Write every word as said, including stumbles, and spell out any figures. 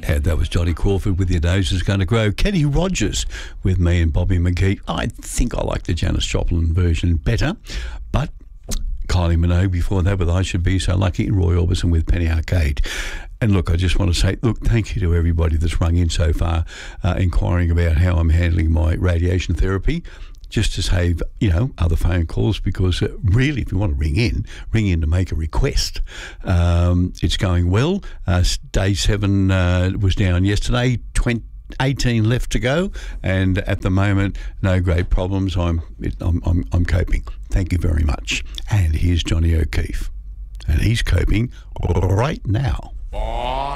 Yeah, that was Johnny Crawford with Your Nose Is Going to Grow. Kenny Rogers with me and Bobby McGee. I think I like the Janis Joplin version better, but Kylie Minogue before that with I Should Be So Lucky, and Roy Orbison with Penny Arcade. And look, I just want to say, look, thank you to everybody that's rung in so far, uh, inquiring about how I'm handling my radiation therapy, just to save, you know, other phone calls, because uh, really, if you want to ring in, ring in to make a request. Um, it's going well. Uh, day seven uh, was down yesterday, twenty, eighteen left to go, and at the moment, no great problems. I'm, it, I'm, I'm, I'm coping. Thank you very much. And here's Johnny O'Keefe, and he's coping right now.